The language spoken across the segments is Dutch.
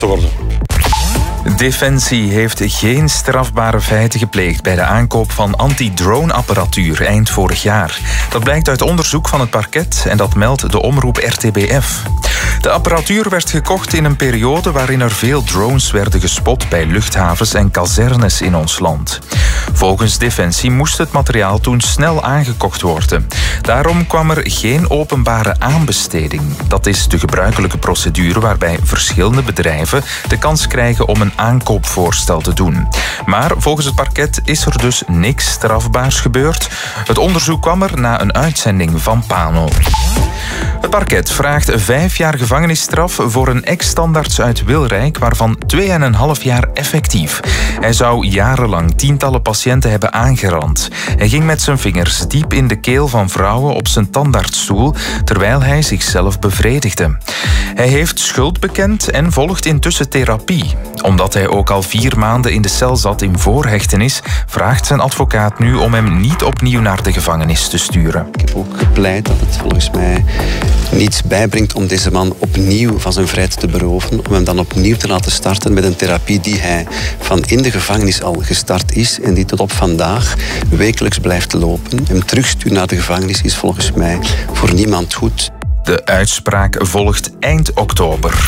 te worden. Defensie heeft geen strafbare feiten gepleegd bij de aankoop van anti-drone-apparatuur eind vorig jaar. Dat blijkt uit onderzoek van het parket en dat meldt de omroep RTBF. De apparatuur werd gekocht in een periode waarin er veel drones werden gespot bij luchthavens en kazernes in ons land. Volgens Defensie moest het materiaal toen snel aangekocht worden. Daarom kwam er geen openbare aanbesteding. Dat is de gebruikelijke procedure waarbij verschillende bedrijven de kans krijgen om een aankoopvoorstel te doen. Maar volgens het parket is er dus niks strafbaars gebeurd. Het onderzoek kwam er na een uitzending van Pano. Het parket vraagt 5 jaar gevangenisstraf voor een ex-standaards uit Wilrijk, waarvan 2,5 jaar effectief. Hij zou jarenlang tientallen patiënten hebben aangerand. Hij ging met zijn vingers diep in de keel van vrouwen op zijn tandartsstoel, terwijl hij zichzelf bevredigde. Hij heeft schuld bekend en volgt intussen therapie. Omdat hij ook al 4 maanden in de cel zat in voorhechtenis, vraagt zijn advocaat nu om hem niet opnieuw naar de gevangenis te sturen. Ik heb ook gepleit dat het volgens mij niets bijbrengt om deze man opnieuw van zijn vrijheid te beroven, om hem dan opnieuw te laten starten met een therapie die hij van in de gevangenis al gestart is en die tot op vandaag wekelijks blijft lopen. Hem terugsturen naar de gevangenis is volgens mij voor niemand goed. De uitspraak volgt eind oktober.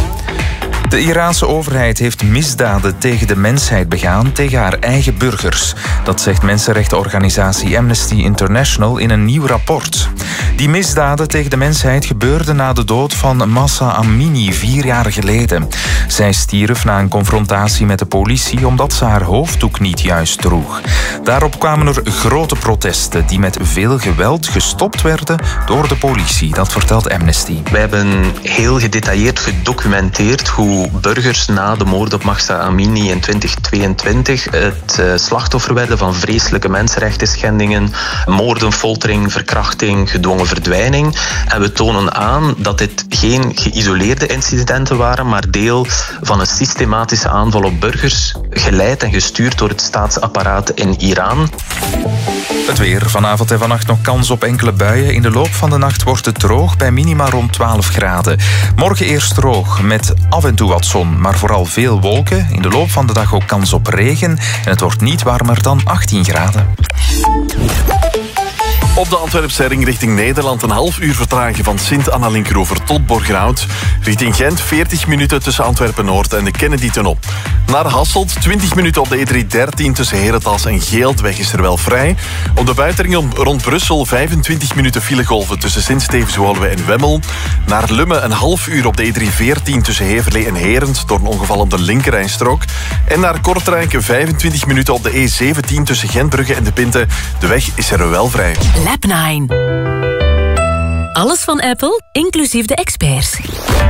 De Iraanse overheid heeft misdaden tegen de mensheid begaan tegen haar eigen burgers. Dat zegt mensenrechtenorganisatie Amnesty International in een nieuw rapport. Die misdaden tegen de mensheid gebeurden na de dood van Mahsa Amini 4 jaar geleden. Zij stierf na een confrontatie met de politie omdat ze haar hoofddoek niet juist droeg. Daarop kwamen er grote protesten die met veel geweld gestopt werden door de politie. Dat vertelt Amnesty. Wij hebben heel gedetailleerd gedocumenteerd hoe burgers na de moord op Mahsa Amini in 2022 het slachtoffer werden van vreselijke mensenrechtenschendingen, moorden, foltering, verkrachting, gedwongen verdwijning. En we tonen aan dat dit geen geïsoleerde incidenten waren, maar deel van een systematische aanval op burgers, geleid en gestuurd door het staatsapparaat in Iran. Het weer. Vanavond en vannacht nog kans op enkele buien. In de loop van de nacht wordt het droog bij minima rond 12 graden. Morgen eerst droog met af en toe wat zon, maar vooral veel wolken. In de loop van de dag ook kans op regen en het wordt niet warmer dan 18 graden. Op de Antwerpse ring richting Nederland een half uur vertragen van Sint-Anna-Linkeroever tot Borgerhout. Richting Gent 40 minuten tussen Antwerpen-Noord en de Kennedy-tunnel. Naar Hasselt 20 minuten op de E313 tussen Herentals en Geelt. Weg is er wel vrij. Op de buitenring rond Brussel 25 minuten filegolven tussen Sint-Stevens-Woluwe en Wemmel. Naar Lummen een half uur op de E314 tussen Heverlee en Herent door een ongeval op de linkerrijstrook. En naar Kortrijk 25 minuten op de E17 tussen Gentbrugge en De Pinte. De weg is er wel vrij. Lab 9. Alles van Apple, inclusief de experts.